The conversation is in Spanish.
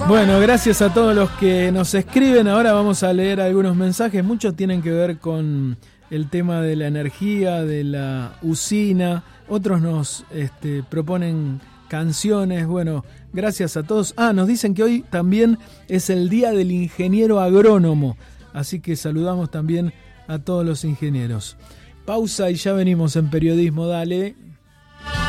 Bueno, gracias a todos los que nos escriben. Ahora vamos a leer algunos mensajes. Muchos tienen que ver con el tema de la energía, de la usina. Otros nos proponen canciones. Bueno, gracias a todos. Nos dicen que hoy también es el Día del Ingeniero Agrónomo. Así que saludamos también a todos los ingenieros. Pausa y ya venimos en Periodismo Dale.